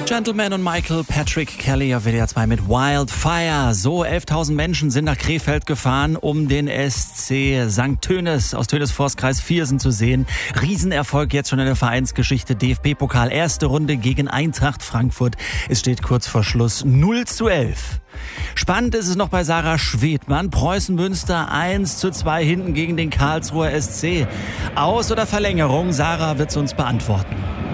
Gentleman und Michael Patrick Kelly auf WDR 2 mit Wildfire. So, 11.000 Menschen sind nach Krefeld gefahren, um den SC St. Tönis aus Tönis-Forst-Kreis Viersen zu sehen. Riesenerfolg jetzt schon in der Vereinsgeschichte. DFB-Pokal, erste Runde gegen Eintracht Frankfurt. Es steht kurz vor Schluss 0:11. Spannend ist es noch bei Sarah Schwedmann. Preußen Münster 1:2 hinten gegen den Karlsruher SC. Aus- oder Verlängerung? Sarah wird es uns beantworten.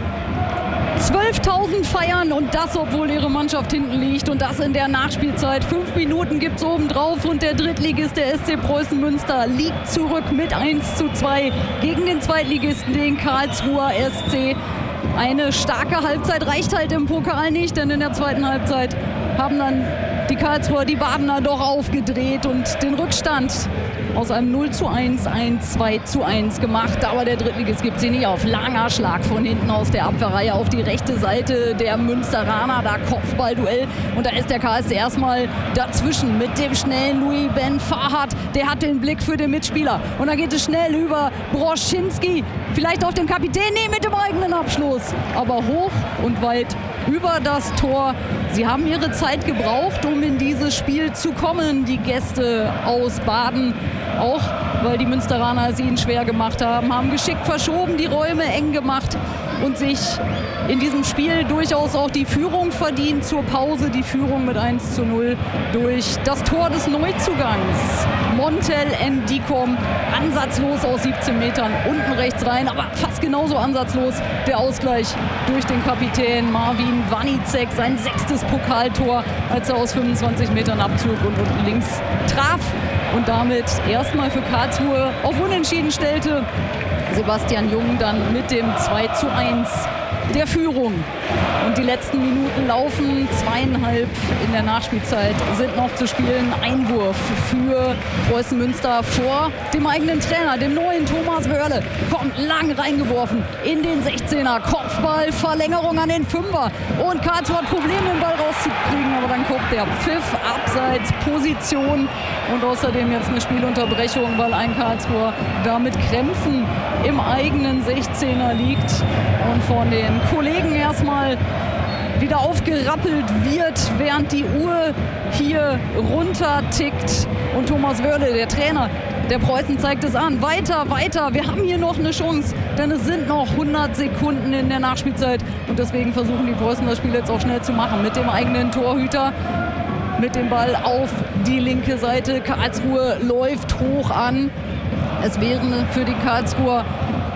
12.000 feiern und das, obwohl ihre Mannschaft hinten liegt und das in der Nachspielzeit. 5 Minuten gibt's obendrauf und der Drittligist, der SC Preußen Münster, liegt zurück mit 1:2 gegen den Zweitligisten, den Karlsruher SC. Eine starke Halbzeit reicht halt im Pokal nicht, denn in der zweiten Halbzeit haben dann die Karlsruher, die Badener doch aufgedreht und den Rückstand aus einem 0:1 ein 2:1 gemacht. Aber der Drittligist gibt sie nicht auf. Langer Schlag von hinten aus der Abwehrreihe auf die rechte Seite der Münsteraner. Da Kopfballduell. Und da ist der KSC erstmal dazwischen mit dem schnellen Louis Ben Farhat. Der hat den Blick für den Mitspieler. Und dann geht es schnell über Broschinski. Vielleicht auf den Kapitän. Nee, mit dem eigenen Abschluss. Aber hoch und weit über das Tor. Sie haben ihre Zeit gebraucht, um in dieses Spiel zu kommen, die Gäste aus Baden. Auch weil die Münsteraner es ihnen schwer gemacht haben geschickt verschoben, die Räume eng gemacht und sich in diesem Spiel durchaus auch die Führung verdient. Zur Pause die Führung mit 1:0 durch das Tor des Neuzugangs. Montel Ndikom, ansatzlos aus 17 Metern, unten rechts rein, aber fast genauso ansatzlos der Ausgleich durch den Kapitän Marvin Wanicek, sein 6. Pokaltor, als er aus 25 Metern abzog und unten links traf und damit erstmal für Karlsruhe auf Unentschieden stellte. Sebastian Jung dann mit dem 2:1 der Führung. Und die letzten Minuten laufen, 2,5 in der Nachspielzeit sind noch zu spielen. Einwurf für Preußen Münster vor dem eigenen Trainer, dem neuen Thomas Wörle. Kommt lang reingeworfen in den 16er. Kopfball, Verlängerung an den 5er. Und Karlsruhe hat Probleme, den Ball rauszukriegen. Aber dann kommt der Pfiff, abseits, Position. Und außerdem jetzt eine Spielunterbrechung, weil ein Karlsruher da mit Krämpfen im eigenen 16er liegt. Und von den Kollegen erstmal wieder aufgerappelt wird, während die Uhr hier runter tickt. Und Thomas Wörle, der Trainer der Preußen, zeigt es an. Weiter, weiter. Wir haben hier noch eine Chance, denn es sind noch 100 Sekunden in der Nachspielzeit. Und deswegen versuchen die Preußen das Spiel jetzt auch schnell zu machen mit dem eigenen Torhüter. Mit dem Ball auf die linke Seite. Karlsruhe läuft hoch an. Es wäre für die Karlsruher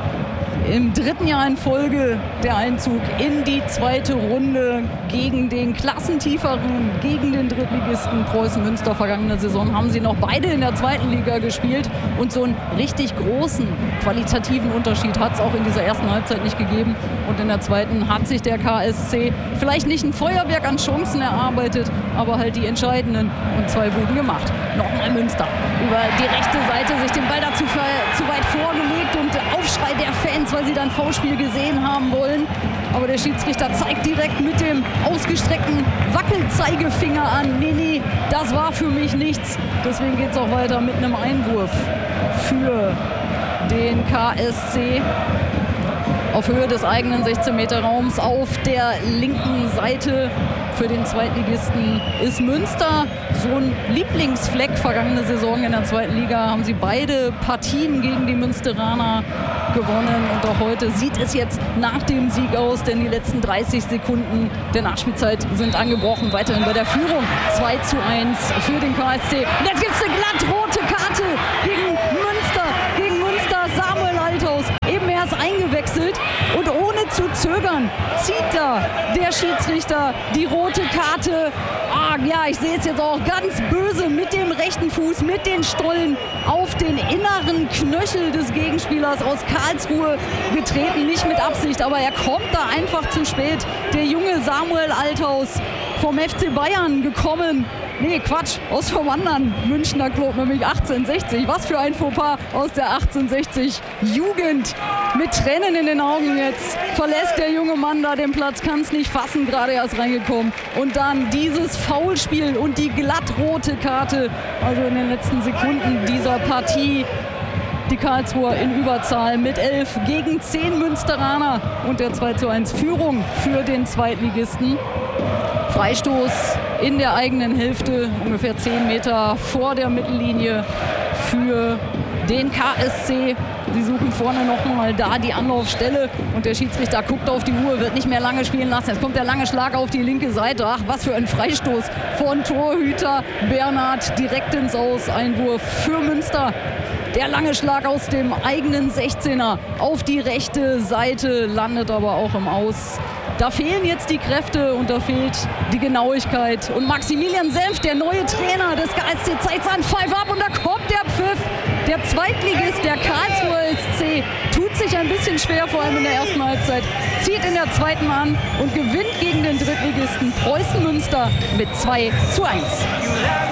im 3. Jahr in Folge der Einzug in die 2. Runde gegen den Klassentieferen, gegen den Drittligisten Preußen Münster. Vergangene Saison haben sie noch beide in der 2. Liga gespielt und so einen richtig großen qualitativen Unterschied hat es auch in dieser ersten Halbzeit nicht gegeben. Und in der 2. hat sich der KSC vielleicht nicht ein Feuerwerk an Chancen erarbeitet, aber halt die entscheidenden und 2 Buden gemacht. Nochmal Münster über die rechte Seite sich den Ball dazu zu weit vorgelegt und Aufschrei der Fans, weil sie dann Foulspiel gesehen haben wollen. Aber der Schiedsrichter zeigt direkt mit dem ausgestreckten Wackelzeigefinger an. Nee, das war für mich nichts. Deswegen geht es auch weiter mit einem Einwurf für den KSC. Auf Höhe des eigenen 16-Meter-Raums auf der linken Seite. Für den Zweitligisten ist Münster so ein Lieblingsfleck. Vergangene Saison in der 2. Liga haben sie beide Partien gegen die Münsteraner gewonnen. Und auch heute sieht es jetzt nach dem Sieg aus, denn die letzten 30 Sekunden der Nachspielzeit sind angebrochen. Weiterhin bei der Führung 2:1 für den KSC. Und jetzt gibt es eine glattrote Karte gegen Münster. Samuel Althaus, eben erst eingewechselt. Und ohne zu zögern zieht da der Schiedsrichter die rote Karte. Ja, ich sehe es jetzt auch ganz böse mit dem rechten Fuß, mit den Stollen auf den inneren Knöchel des Gegenspielers aus Karlsruhe getreten. Nicht mit Absicht, aber er kommt da einfach zu spät. Der junge Samuel Althaus vom FC Bayern gekommen. Nee, Quatsch, vom anderen Münchner Club, nämlich 1860. Was für ein Fauxpas aus der 1860 Jugend. Mit Tränen in den Augen jetzt verlässt der junge Mann da den Platz, kann es nicht fassen, gerade erst reingekommen. Und dann dieses Foulspiel und die glattrote Karte, also in den letzten Sekunden dieser Partie. die Karlsruher in Überzahl mit 11 gegen 10 Münsteraner und der 2:1 Führung für den Zweitligisten. Freistoß in der eigenen Hälfte, ungefähr 10 Meter vor der Mittellinie für den KSC. Sie suchen vorne nochmal da die Anlaufstelle und der Schiedsrichter guckt auf die Uhr, wird nicht mehr lange spielen lassen. Jetzt kommt der lange Schlag auf die linke Seite. Ach, was für ein Freistoß von Torhüter Bernhard, direkt ins Aus. Einwurf für Münster. Der lange Schlag aus dem eigenen 16er auf die rechte Seite, landet aber auch im Aus. Da fehlen jetzt die Kräfte und da fehlt die Genauigkeit. Und Maximilian Senft, der neue Trainer des KSC, zeigt seinen Pfeif ab und da kommt der Pfiff. Der Zweitligist, der Karlsruher SC, tut sich ein bisschen schwer, vor allem in der ersten Halbzeit, zieht in der zweiten an und gewinnt gegen den Drittligisten Preußen Münster mit 2:1.